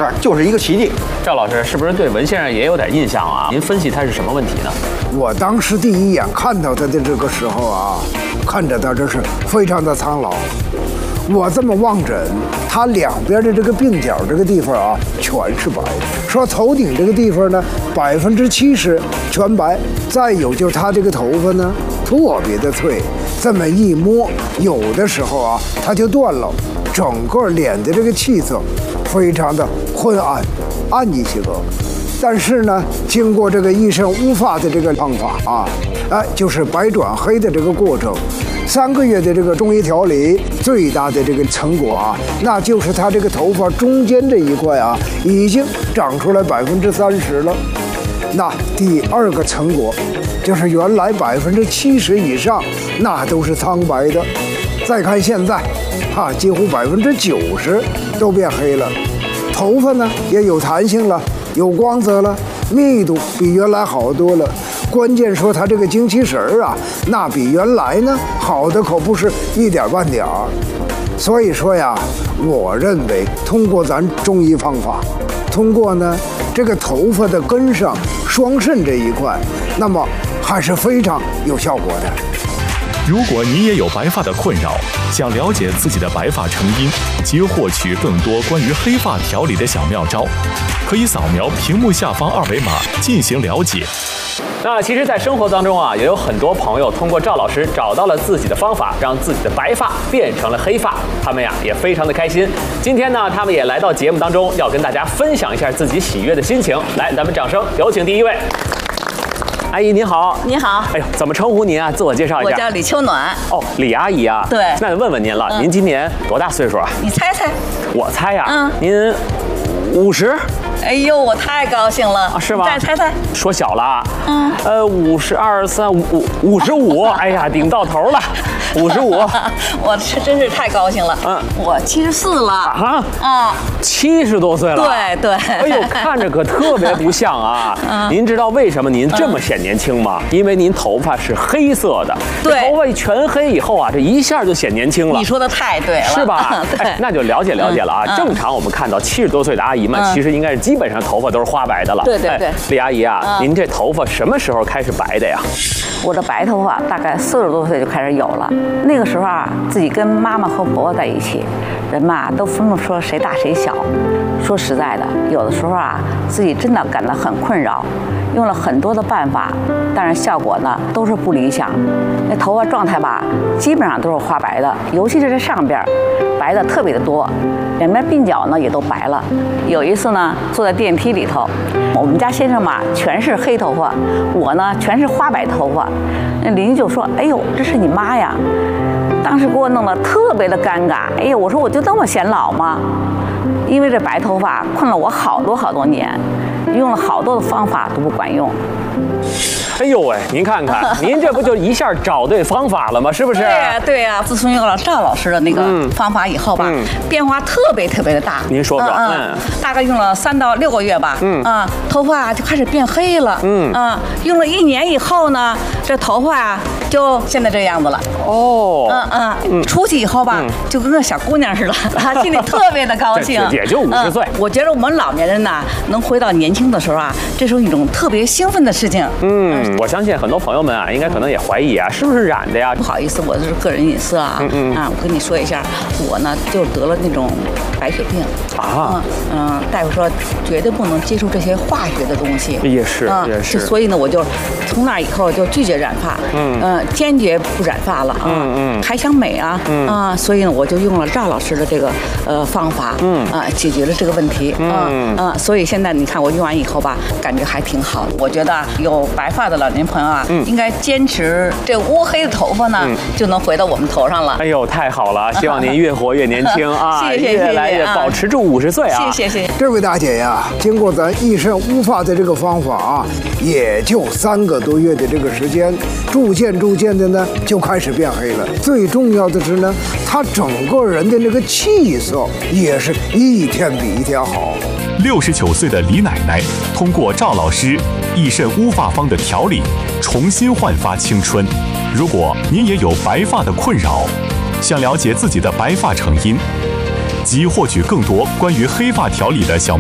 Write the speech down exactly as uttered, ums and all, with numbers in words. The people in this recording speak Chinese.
这就是一个奇迹。 赵老师是不是对文先生也有点印象啊？您分析他是什么问题呢？ 我当时第一眼看到他的这个时候啊，看着他这是非常的苍老。我这么望诊，他两边的这个鬓角这个地方啊，全是白的。说头顶这个地方呢，百分之七十全白。再有就是他这个头发呢，特别的脆，这么一摸，有的时候啊，它就断了。整个脸的这个气色非常的昏暗，暗一些个。但是呢，经过这个一身乌发的这个方法啊，哎，就是白转黑的这个过程。三个月的这个中医调理，最大的这个成果啊，那就是他这个头发中间这一块啊，已经长出来百分之三十了。那第二个成果，就是原来百分之七十以上那都是苍白的，再看现在，哈、啊，几乎百分之九十都变黑了，头发呢也有弹性了，有光泽了，密度比原来好多了。关键说他这个精气神儿啊，那比原来呢好的可不是一点半点儿。所以说呀，我认为通过咱中医方法，通过呢这个头发的根上双肾这一块，那么还是非常有效果的。 如果你也有白发的困扰，想了解自己的白发成因及获取更多关于黑发调理的小妙招，可以扫描屏幕下方二维码进行了解。 那其实，在生活当中啊，也有很多朋友通过赵老师找到了自己的方法，让自己的白发变成了黑发。他们呀也非常的开心。今天呢，他们也来到节目当中，要跟大家分享一下自己喜悦的心情。来，咱们掌声有请第一位。阿姨您好。 你好。 哎呦，怎么称呼您啊？自我介绍一下。 我叫李秋暖。 哦，李阿姨啊。 对。 那问问您了， 嗯、 您今年多大岁数啊？ 你猜猜。 我猜呀、啊。 嗯。 您五十。 哎呦，我太高兴了啊！是吗？ 再猜猜。 说小了啊。 嗯。 呃，五十二三五五五十五，哎呀，顶到头了，五十五。 我是真是太高兴了。嗯。我七十四了。 啊。 啊。 七十多岁了。 对对。 哎呦，看着可特别不像啊。 嗯。 您知道为什么您这么显年轻吗？因为您头发是黑色的。 对。 头发全黑以后啊，这一下就显年轻了。 你说的太对了。 是吧？ 对。 哎，那就了解了解了啊。正常我们看到七十多岁的阿姨们，其实应该是基本上头发都是花白的了。 对对对。 李阿姨啊，您这头发什么时候开始白的呀？ 我的白头发大概四十多岁就开始有了。那个时候啊，自己跟妈妈和婆婆在一起，人嘛都分不出谁大谁小。说实在的，有的时候啊，自己真的感到很困扰，用了很多的办法，但是效果呢都是不理想。那头发状态吧，基本上都是花白的，尤其是这上边白的特别的多，两边鬓角呢也都白了。有一次呢，坐在电梯里头，我们家先生嘛全是黑头发，我呢全是花白头发。那邻居就说：“哎呦，这是你妈呀！”当时给我弄得特别的尴尬。哎呦，我说我就这么显老吗？因为这白头发困了我好多好多年，用了好多的方法都不管用。 哎呦喂，您看看，您这不就一下找对方法了吗？是不是？ 对呀、啊，对呀、啊。自从用了赵老师的那个方法以后吧，嗯、变化特别特别的大。 您说说， 嗯，嗯大概用了三到六个月吧，嗯啊，头发就开始变黑了，嗯啊，用了一年以后呢，这头发啊就现在这样子了。 哦， 嗯嗯，出去以后吧，嗯、就跟个小姑娘似的，啊，心里特别的高兴。 也就五十岁、 嗯。我觉得我们老年人呐，能回到年轻的时候啊，这是一种特别兴奋的事情。 嗯。嗯，我相信很多朋友们啊，应该可能也怀疑啊，是不是染的呀？ 不好意思，我这是个人隐私啊。嗯嗯啊，我跟你说一下，我呢就得了那种白血病啊。 嗯嗯，大夫说绝对不能接触这些化学的东西。 也是，嗯、也是。 所以呢，我就从那以后就拒绝染发，嗯嗯、呃，坚决不染发了啊。嗯嗯。还想美啊，嗯啊，所以呢，我就用了赵老师的这个呃方法，嗯啊，解决了这个问题。嗯嗯。所以现在你看我用完以后吧，感觉还挺好的。我觉得有白发的老年朋友啊，嗯、应该坚持这乌黑的头发呢，嗯、就能回到我们头上了。 哎呦，太好了！希望您越活越年轻啊， 谢谢谢谢， 越来越保持住五十岁啊！ 谢谢谢谢。 这位大姐呀，经过咱一身乌发的这个方法啊，也就三个多月的这个时间，逐渐逐渐的呢就开始变黑了。最重要的是呢，她整个人的那个气色也是一天比一天好。 六十九岁的李奶奶通过赵老师益肾乌发方的调理，重新焕发青春。如果您也有白发的困扰，想了解自己的白发成因，及获取更多关于黑发调理的小